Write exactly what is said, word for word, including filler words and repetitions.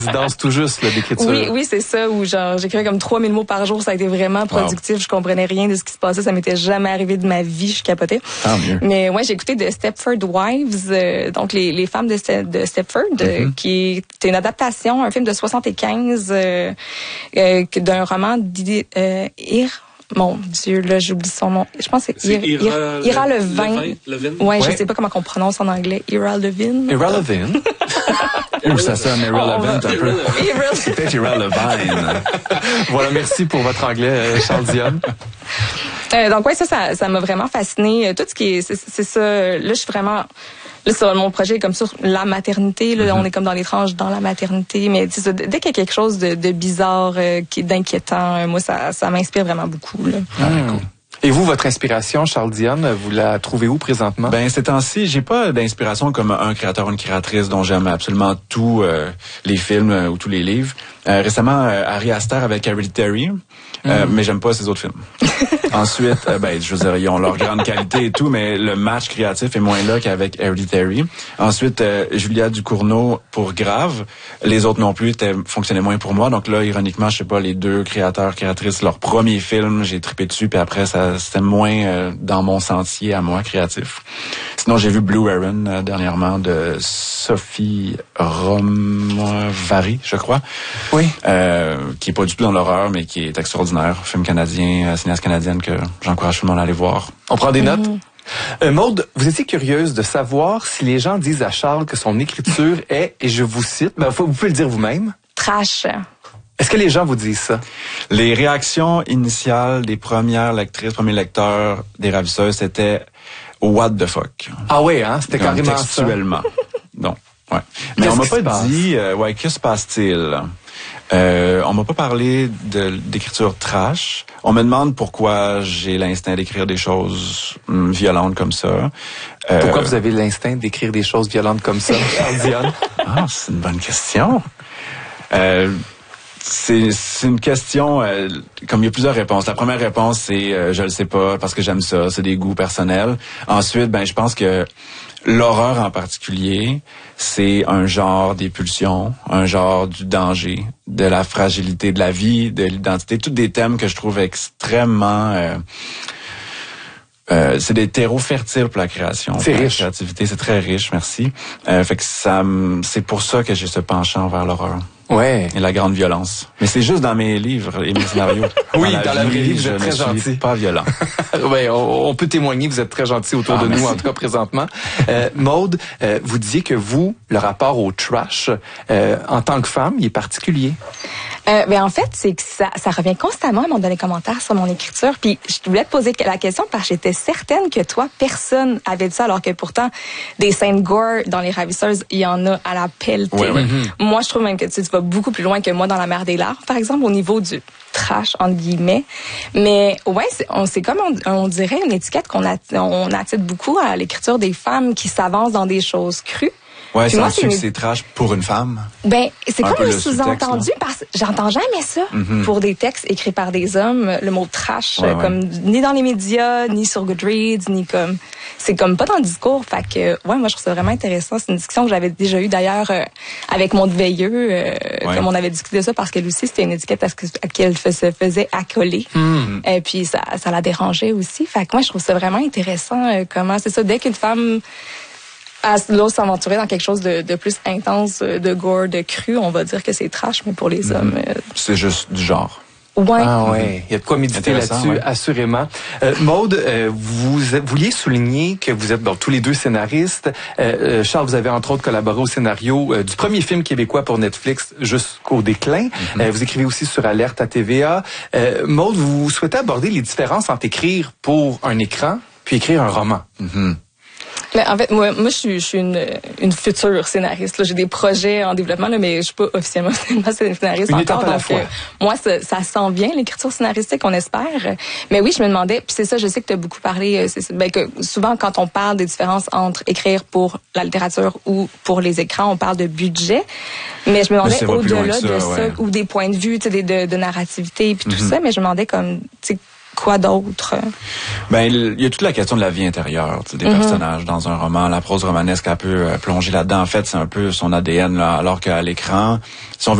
Danse tout juste, là, d'écriture. Oui, oui, c'est ça, où genre, j'écrivais comme trois mille mots par jour, ça a été vraiment productif, wow. Je comprenais rien de ce qui se passait, ça m'était jamais arrivé de ma vie, je capotais. Tant mieux. Mais ouais, j'ai écouté de Stepford Wives, euh, donc les, les femmes de, Ste- de Stepford, mm-hmm. euh, qui est une adaptation, un film de soixante-quinze, euh, euh, d'un roman d'I- euh, Ir. Mon Dieu, là, j'oublie son nom. Je pense que c'est, c'est Ir, Ira, Ir, Ira Levin. Levin. Ouais, ouais, je sais pas comment on prononce en anglais. Ira Levin. Ira Levin. Ouh, ça sonne Ira Levin un peu. C'est peut-être Ira Levine. Voilà, merci pour votre anglais, Charles Dionne. Euh, donc ouais, ça, ça, ça m'a vraiment fasciné. Tout ce qui est, c'est, c'est ça. Là, je suis vraiment. Là, c'est mon projet est comme sur la maternité. Là, mm-hmm. On est comme dans les tranches dans la maternité. Mais ça, dès qu'il y a quelque chose de, de bizarre, euh, qui, d'inquiétant, euh, moi, ça, ça m'inspire vraiment beaucoup. Là. Ah, cool. Et vous, votre inspiration, Charles Dionne, vous la trouvez où présentement? Ben, ces temps-ci, j'ai pas d'inspiration comme un créateur ou une créatrice dont j'aime absolument tous euh, les films euh, ou tous les livres. Euh, récemment, euh, Ari Aster avec Hereditary, euh, mm. mais j'aime pas ses autres films. Ensuite, euh, ben, je veux dire, ils ont leur grande qualité et tout, mais le match créatif est moins là qu'avec Hereditary. Ensuite, euh, Julia Ducournau pour Grave. Les autres non plus étaient, fonctionnaient moins pour moi. Donc là, ironiquement, je sais pas, les deux créateurs, créatrices, leur premier film, j'ai trippé dessus, puis après, ça c'était moins euh, dans mon sentier à moi, créatif. Sinon, j'ai vu Blue Heron euh, dernièrement de Sophie Romavary, je crois. Oui. Euh, qui est pas du tout dans l'horreur, mais qui est extraordinaire. Film canadien, euh, cinéaste canadienne que j'encourage tout le monde à aller voir. On prend des notes? Mm-hmm. Euh, Maude, vous étiez curieuse de savoir si les gens disent à Charles que son écriture est, et je vous cite, ben, vous pouvez le dire vous-même. Trash. Est-ce que les gens vous disent ça? Les réactions initiales des premières lectrices, premiers lecteurs des Ravisseuses, c'était « What the fuck ». Ah oui, hein? C'était carrément textuellement. Donc, ouais. Mais on m'a pas dit, euh, ouais, que se passe-t-il? Euh, on m'a pas parlé de, d'écriture trash. On me demande pourquoi j'ai l'instinct d'écrire des choses hum, violentes comme ça. Euh, pourquoi vous avez l'instinct d'écrire des choses violentes comme ça, Dionne? Ah, c'est une bonne question. Euh, c'est, c'est une question, euh, comme il y a plusieurs réponses. La première réponse, c'est euh, je le sais pas parce que j'aime ça, c'est des goûts personnels. Ensuite, ben je pense que l'horreur en particulier, c'est un genre des pulsions, un genre du danger, de la fragilité de la vie, de l'identité, tous des thèmes que je trouve extrêmement... Euh, euh, c'est des terreaux fertiles pour la création. C'est riche. La créativité, c'est très riche, merci. Euh, fait que ça, c'est pour ça que j'ai ce penchant vers l'horreur. Ouais. Et la grande violence. Mais c'est juste dans mes livres et mes scénarios. Oui, dans la, dans la vraie vie, vous êtes très gentil. Pas violent. Oui, on, on peut témoigner, vous êtes très gentil autour ah, de merci. Nous, en tout cas présentement. Euh, Maude, euh, vous disiez que vous, le rapport au trash, euh, en tant que femme, il est particulier. Euh, ben en fait, c'est que ça, ça revient constamment dans les commentaires sur mon écriture. Puis je voulais te poser la question parce que j'étais certaine que toi, personne avait dit ça, alors que pourtant, des scènes gore dans Les Ravisseuses, il y en a à la pelletée. Ouais, ouais. Mm-hmm. Moi, je trouve même que tu, tu vas beaucoup plus loin que moi dans La Mer des Larves, par exemple, au niveau du trash, entre guillemets. Mais ouais, c'est, on, c'est comme on, on dirait une étiquette qu'on a, on attire beaucoup à l'écriture des femmes qui s'avancent dans des choses crues. Ouais, c'est moi, un c'est succès une... trash pour une femme. Ben, c'est un comme un sous-entendu parce que j'entends jamais ça mm-hmm. pour des textes écrits par des hommes, le mot trash, ouais, comme ouais. ni dans les médias, ni sur Goodreads, ni comme, c'est comme pas dans le discours. Fait que, ouais, moi, je trouve ça vraiment intéressant. C'est une discussion que j'avais déjà eue d'ailleurs euh, avec mon veilleux, euh, ouais. comme on avait discuté de ça parce qu'elle aussi, c'était une étiquette à ce qu'elle se faisait accoler. Mm. Et puis, ça, ça la dérangeait aussi. Fait que moi, je trouve ça vraiment intéressant euh, comment, c'est ça, dès qu'une femme à là, s'aventurer dans quelque chose de, de plus intense, de gore, de cru, on va dire que c'est trash, mais pour les mmh. hommes... Euh... C'est juste du genre. Ouais. Ah ouais, il y a de quoi méditer là-dessus, ouais. assurément. Euh, Maude, euh, vous vouliez souligner que vous êtes bon, tous les deux scénaristes. Euh, Charles, vous avez entre autres collaboré au scénario euh, du premier film québécois pour Netflix, Jusqu'au déclin. Mm-hmm. Euh, vous écrivez aussi sur Alerte à T V A. Euh, Maude, vous souhaitez aborder les différences entre écrire pour un écran puis écrire un roman. Mm-hmm. Mais en fait, moi, moi, je suis, je suis une, une future scénariste. Là. J'ai des projets en développement, là, mais je suis pas officiellement scénariste une encore. À la donc, fois. Euh, moi, ça, ça sent bien l'écriture scénaristique, on espère. Mais oui, je me demandais. Puis c'est ça, je sais que tu as beaucoup parlé. C'est, ben, que souvent, quand on parle des différences entre écrire pour la littérature ou pour les écrans, on parle de budget. Mais je me demandais au-delà ça, de ça, ouais. ou des points de vue, tu sais, de, de narrativité, puis tout mm-hmm. ça. Mais je me demandais comme, tu sais, quoi d'autre? Ben, il y a toute la question de la vie intérieure des mm-hmm. personnages dans un roman. La prose romanesque, elle peut plonger là-dedans. En fait, c'est un peu son A D N, là, alors qu'à l'écran, si on veut